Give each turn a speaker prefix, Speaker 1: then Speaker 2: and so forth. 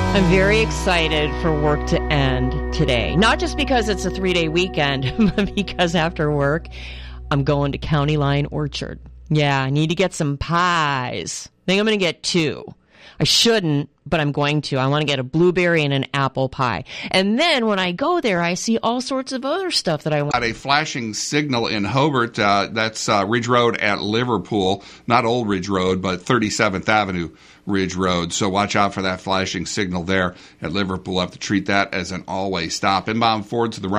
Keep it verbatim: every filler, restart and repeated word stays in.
Speaker 1: I'm very excited for work to end today. Not just because it's a three-day weekend, but because after work, I'm going to County Line Orchard. Yeah, I need to get some pies. I think I'm going to get two. I shouldn't, but I'm going to. I want to get a blueberry and an apple pie. And then when I go there, I see all sorts of other stuff that I want.
Speaker 2: At a flashing signal in Hobart, uh, that's uh, Ridge Road at Liverpool. Not Old Ridge Road, but thirty-seventh Avenue Ridge Road. So watch out for that flashing signal there at Liverpool. Have to treat that as an always stop. Inbound forward to the right.